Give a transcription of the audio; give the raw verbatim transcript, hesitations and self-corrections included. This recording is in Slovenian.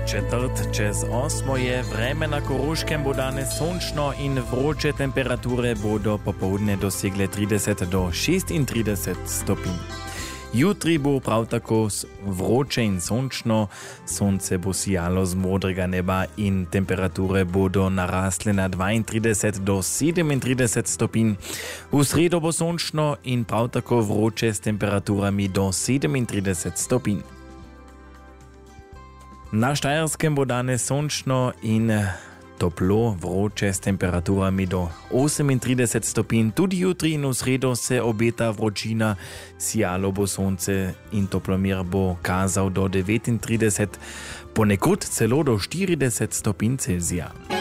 Četrt čez osmo je vreme na Koroškem bo danes sončno in vroče temperature bodo popoldne dosegle trideset do šestintrideset stopinj. Jutri bo prav tako vroče in sončno, sonce bo sijalo z modrega neba in temperature bodo narasle na dvaintrideset do sedemintrideset stopinj. V sredo bo sončno in prav tako vroče s temperaturami do sedemintrideset stopinj. Na Štajerskem bo danes sončno in toplo, vroče s temperaturami do osemintrideset stopinj. Tudi jutri in v sredo se obeta vročina, sijalo bo sonce in toplomir bo kazal do devetintrideset, ponekod celo do štirideset stopinj Celzija.